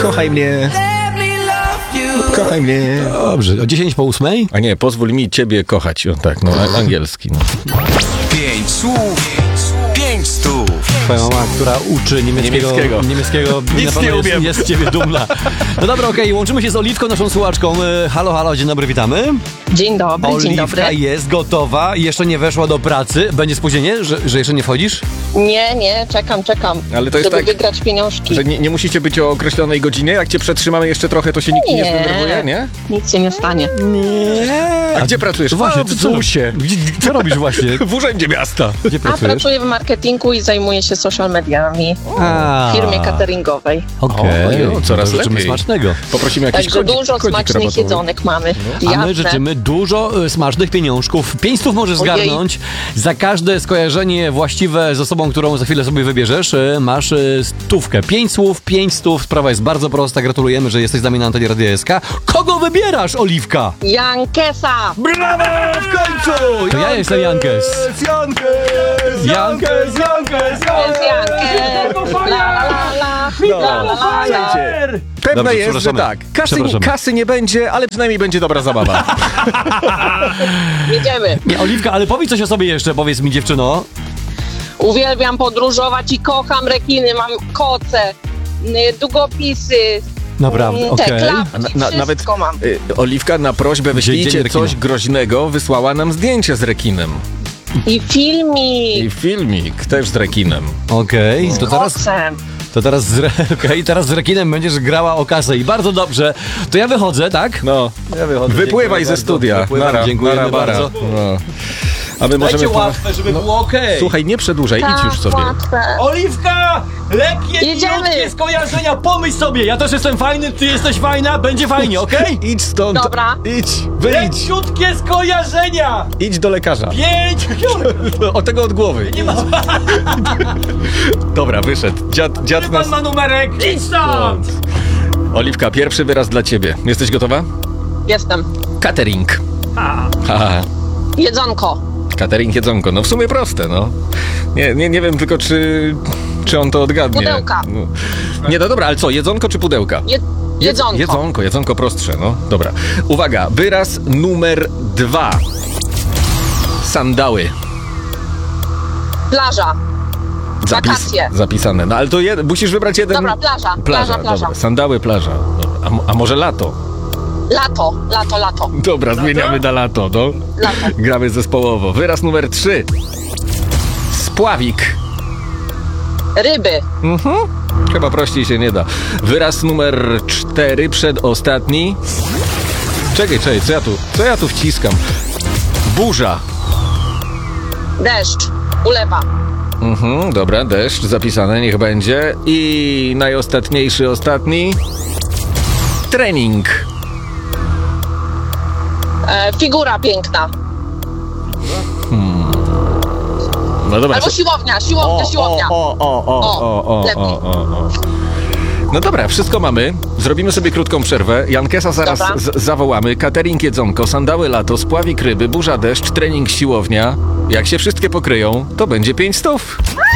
Kochaj mnie. Kochaj mnie. Dobrze, o 10:08? A nie, pozwól mi ciebie kochać. O, tak, no, angielski. No. 5 słów, 5 stów. Twoja mama, która uczy niemieckiego Nic nie umiem. jest z ciebie dumna. No dobra, okej, łączymy się z Oliwką, naszą słuchaczką. Halo, halo, dzień dobry, witamy. Dzień dobry, dzień dobry. Oliwka jest gotowa i jeszcze nie weszła do pracy. Będzie spóźnienie, że jeszcze nie wchodzisz? Nie, czekam, Ale to jest żeby tak, wygrać pieniążki. że nie musicie być o określonej godzinie? Jak cię przetrzymamy jeszcze trochę, to się nikt nie zdenerwuje, nie? Nic się nie stanie. A gdzie pracujesz? To właśnie, w ZUS-ie. Co robisz właśnie? W urzędzie miasta. Gdzie A pracujesz? pracuję w marketingu i zajmuję się social mediami w firmie cateringowej. Okej, O, coraz to życzymy lepiej. smacznego. Poprosimy jakiś Także dużo kodzik smacznych rabatowy. jedzonek mamy. A my Jasne. życzymy dużo smacznych pieniążków. 500 możesz Ojej. zgarnąć. Za każde skojarzenie właściwe z osobą, którą za chwilę sobie wybierzesz, masz stówkę. 5 słów, 5 stów. Sprawa jest bardzo prosta. Gratulujemy, że jesteś z nami na antenie Radia SK. Kogo wybierasz, Oliwka? Jankesa! Brawo! W końcu! To ja jestem Jankes. Jankes! Jest Jankes! La, la, la. Słuchajcie, pewne Dobrze, jest, że przepraszamy. tak. Przepraszamy. Kasy nie będzie, ale przynajmniej będzie dobra zabawa. Jedziemy. Nie, Oliwka, ale powiedz coś o sobie jeszcze, powiedz mi, dziewczyno. Uwielbiam podróżować i kocham rekiny. Mam koce, długopisy, Naprawdę, te okej. klapki, Nawet wszystko mam. Oliwka na prośbę Dzień wyślijcie rekina. coś groźnego, wysłała nam zdjęcie z rekinem. I filmik. I filmik też z rekinem. Okej, Kocem. teraz z rekinem będziesz grała o kasę i bardzo dobrze. To ja wychodzę, tak? No, Ja wychodzę. wypływaj Dziękuję ze bardzo. studia. Wypływam, dziękujemy bardzo. No. A my Dajcie możemy... łatwe, żeby było okej. Słuchaj, nie przedłużaj, idź Tak, już sobie. łatwe. Oliwka! Lekkie, Jedziemy. milutkie skojarzenia, pomyśl sobie. Ja też jestem fajny, ty jesteś fajna, będzie fajnie, okej? Idź stąd. Dobra. Idź, wyjdź. Leciutkie skojarzenia! Idź do lekarza. 5! O tego od głowy. Nie ma... Dobra, wyszedł. Dziad Pan nas... ma numerek! Idź stąd! Oliwka, pierwszy wyraz dla ciebie. Jesteś gotowa? Jestem. Catering. Haha. Jedzonko. Catering, jedzonko. No w sumie proste, no. Nie wiem tylko, czy on to odgadnie. Pudełka. No. Nie, no dobra, ale co, jedzonko czy pudełka? Jedzonko. Jedzonko prostsze, no. Dobra. Uwaga, wyraz numer 2. Sandały. Plaża. Wakacje. Zapisane. No ale to musisz wybrać jeden... Dobra, plaża. Plaża. Dobra. Sandały, plaża. Dobra. A może lato? Lato. Dobra, zmieniamy na lato, no. Lato. Gramy zespołowo. Wyraz numer 3. Spławik. Ryby. Chyba prościej się nie da. Wyraz numer 4, przedostatni. Czekaj, co ja tu wciskam? Burza. Deszcz. Ulewa. Dobra, deszcz, zapisane, niech będzie. I najostatniejszy, ostatni. Trening. Figura piękna. No dobra. Albo siłownia. Lepiej. No dobra, wszystko mamy. Zrobimy sobie krótką przerwę. Jankesa zaraz Dobra. zawołamy. Catering, jedzonko, sandały, lato, spławik, ryby, burza, deszcz, trening, siłownia. Jak się wszystkie pokryją, to będzie 500.